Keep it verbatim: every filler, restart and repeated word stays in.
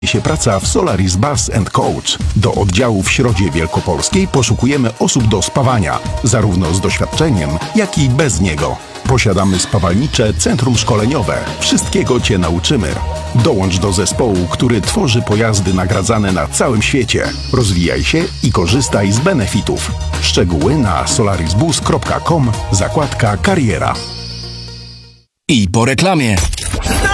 się praca w Solaris Bus and Coach. Do oddziału w Środzie Wielkopolskiej poszukujemy osób do spawania, zarówno z doświadczeniem, jak i bez niego. Posiadamy spawalnicze centrum szkoleniowe. Wszystkiego Cię nauczymy. Dołącz do zespołu, który tworzy pojazdy nagradzane na całym świecie. Rozwijaj się i korzystaj z benefitów. Szczegóły na solarisbus kropka com, zakładka kariera. I po reklamie.